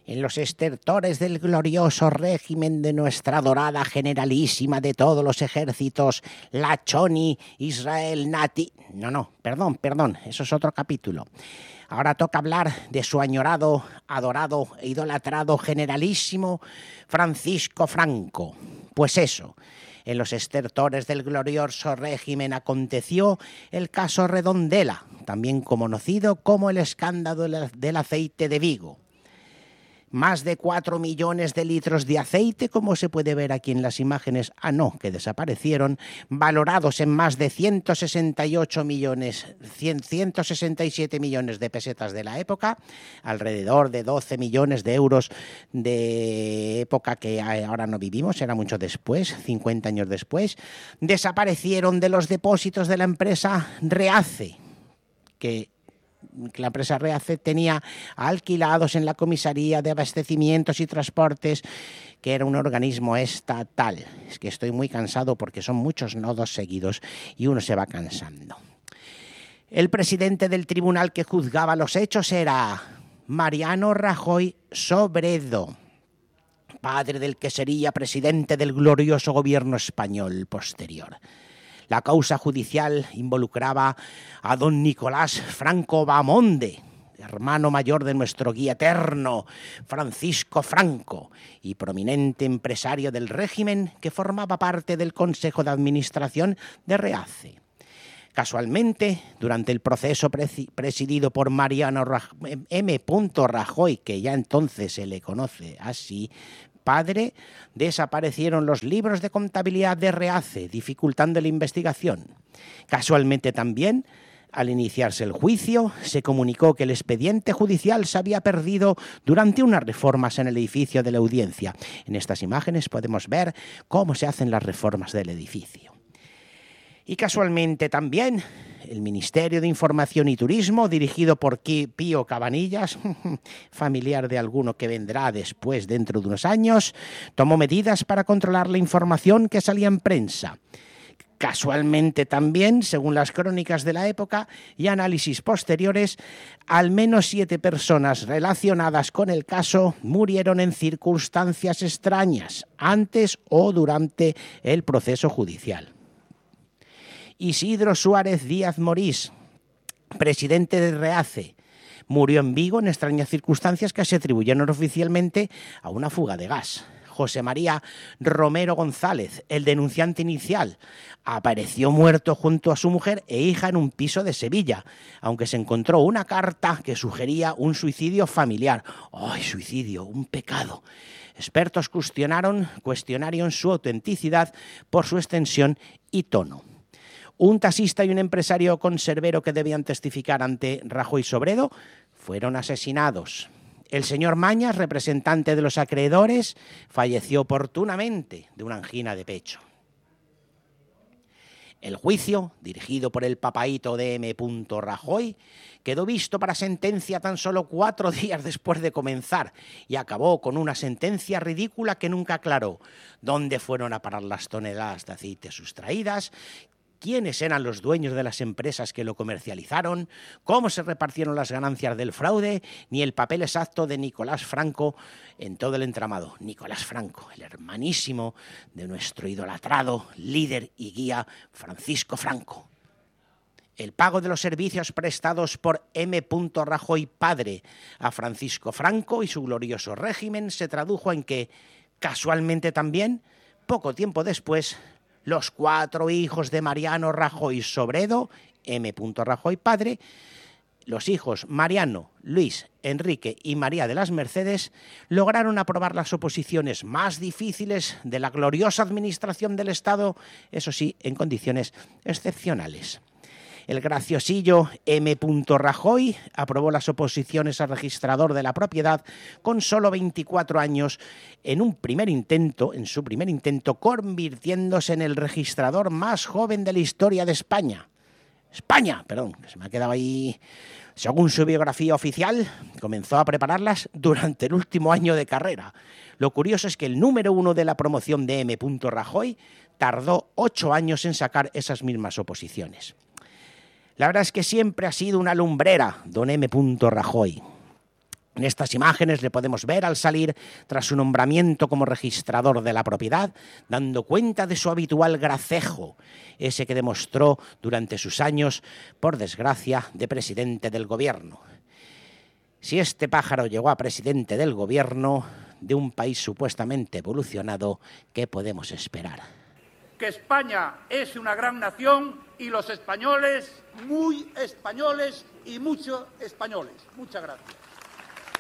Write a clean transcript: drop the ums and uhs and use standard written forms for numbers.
En los estertores del glorioso régimen de nuestra adorada generalísima de todos los ejércitos, la Choni Israel Nati... Perdón, eso es otro capítulo. Ahora toca hablar de su añorado, adorado e idolatrado generalísimo Francisco Franco. Pues eso, en los estertores del glorioso régimen aconteció el caso Redondela, también conocido como el escándalo del aceite de Vigo. Más de 4 millones de litros de aceite, como se puede ver aquí en las imágenes, que desaparecieron, valorados en más de 167 millones de pesetas de la época, alrededor de 12 millones de euros de época que ahora no vivimos, era mucho después, 50 años después, desaparecieron de los depósitos de la empresa Reace, que la empresa Reace tenía alquilados en la comisaría de abastecimientos y transportes, que era un organismo estatal. Es que estoy muy cansado porque son muchos nodos seguidos y uno se va cansando. El presidente del tribunal que juzgaba los hechos era Mariano Rajoy Sobredo, padre del que sería presidente del glorioso gobierno español posterior. La causa judicial involucraba a don Nicolás Franco Bahamonde, hermano mayor de nuestro guía eterno, Francisco Franco, y prominente empresario del régimen que formaba parte del Consejo de Administración de Reace. Casualmente, durante el proceso presidido por Mariano M. Rajoy, que ya entonces se le conoce así, padre, desaparecieron los libros de contabilidad de Reace, dificultando la investigación. Casualmente también, al iniciarse el juicio, se comunicó que el expediente judicial se había perdido durante unas reformas en el edificio de la audiencia. En estas imágenes podemos ver cómo se hacen las reformas del edificio. Y casualmente también el Ministerio de Información y Turismo, dirigido por Pío Cabanillas, familiar de alguno que vendrá después dentro de unos años, tomó medidas para controlar la información que salía en prensa. Casualmente también, según las crónicas de la época y análisis posteriores, al menos 7 personas relacionadas con el caso murieron en circunstancias extrañas, antes o durante el proceso judicial. Isidro Suárez Díaz Morís, presidente de Reace, murió en Vigo en extrañas circunstancias que se atribuyeron oficialmente a una fuga de gas. José María Romero González, el denunciante inicial, apareció muerto junto a su mujer e hija en un piso de Sevilla, aunque se encontró una carta que sugería un suicidio familiar. ¡Ay, suicidio! ¡Un pecado! Expertos cuestionaron su autenticidad por su extensión y tono. Un taxista y un empresario conservero que debían testificar ante Rajoy Sobredo fueron asesinados. El señor Mañas, representante de los acreedores, falleció oportunamente de una angina de pecho. El juicio, dirigido por el papaíto de M. Rajoy, quedó visto para sentencia tan solo 4 días después de comenzar y acabó con una sentencia ridícula que nunca aclaró dónde fueron a parar las toneladas de aceite sustraídas, quiénes eran los dueños de las empresas que lo comercializaron, cómo se repartieron las ganancias del fraude, ni el papel exacto de Nicolás Franco en todo el entramado. Nicolás Franco, el hermanísimo de nuestro idolatrado líder y guía Francisco Franco. El pago de los servicios prestados por M. Rajoy padre a Francisco Franco y su glorioso régimen se tradujo en que, casualmente también, poco tiempo después, los 4 hijos de Mariano Rajoy Sobredo, M. Rajoy padre, los hijos Mariano, Luis, Enrique y María de las Mercedes, lograron aprobar las oposiciones más difíciles de la gloriosa administración del Estado, eso sí, en condiciones excepcionales. El graciosillo M. Rajoy aprobó las oposiciones al registrador de la propiedad con solo 24 años en su primer intento, convirtiéndose en el registrador más joven de la historia de España. Que se me ha quedado ahí. Según su biografía oficial, comenzó a prepararlas durante el último año de carrera. Lo curioso es que el número 1 de la promoción de M. Rajoy tardó 8 años en sacar esas mismas oposiciones. La verdad es que siempre ha sido una lumbrera, don M. Rajoy. En estas imágenes le podemos ver al salir, tras su nombramiento como registrador de la propiedad, dando cuenta de su habitual gracejo, ese que demostró durante sus años, por desgracia, de presidente del gobierno. Si este pájaro llegó a presidente del gobierno de un país supuestamente evolucionado, ¿qué podemos esperar? Que España es una gran nación y los españoles, muy españoles y muchos españoles. Muchas gracias.